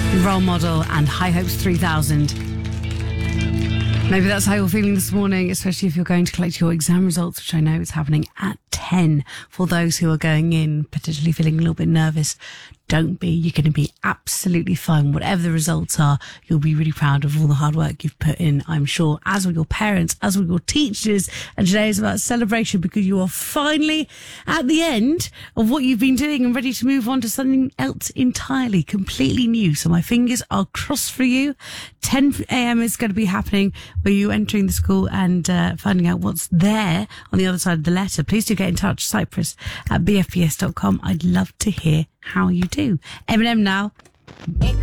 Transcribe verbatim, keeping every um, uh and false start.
Role Model and High Hopes three thousand. Maybe that's how you're feeling this morning, especially if you're going to collect your exam results, which I know is happening at ten. For those who are going in potentially feeling a little bit nervous, don't be. You're going to be absolutely fine. Whatever the results are, you'll be really proud of all the hard work you've put in, I'm sure, as will your parents, as will your teachers. And today is about celebration because you are finally at the end of what you've been doing and ready to move on to something else entirely, completely new. So my fingers are crossed for you. ten a.m. is going to be happening where you're entering the school and uh, finding out what's there on the other side of the letter. Please do get in touch, cyprus at b f p s dot com. I'd love to hear how you do. Eminem now.